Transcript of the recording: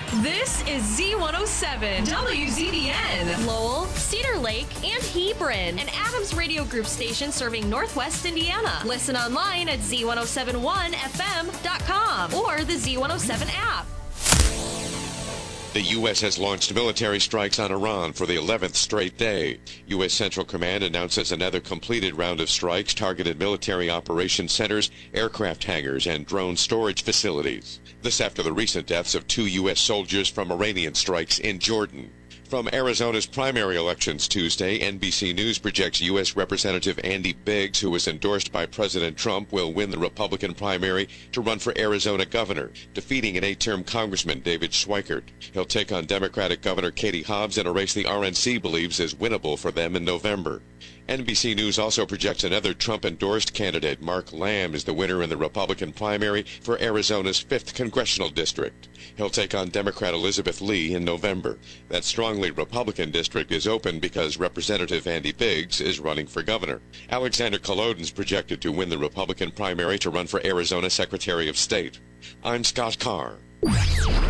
This is Z107, WZBN, Lowell, Cedar Lake, and Hebron, an Adams Radio Group station serving Northwest Indiana. Listen online at Z1071FM.com or the Z107 app. The U.S. has launched military strikes on Iran for the 11th straight day. U.S. Central Command announces another completed round of strikes targeted military operations centers, aircraft hangars, and drone storage facilities. This after the recent deaths of 2 U.S. soldiers from Iranian strikes in Jordan. From Arizona's primary elections Tuesday, NBC News projects U.S. Representative Andy Biggs, who was endorsed by President Trump, will win the Republican primary to run for Arizona governor, defeating an 8-term Congressman, David Schweikert. He'll take on Democratic Governor Katie Hobbs in a race the RNC believes is winnable for them in November. NBC News also projects another Trump-endorsed candidate, Mark Lamb, is the winner in the Republican primary for Arizona's 5th congressional district. He'll take on Democrat Elizabeth Lee in November. That strongly Republican district is open because Representative Andy Biggs is running for governor. Alexander Kolodin's projected to win the Republican primary to run for Arizona Secretary of State. I'm Scott Carr.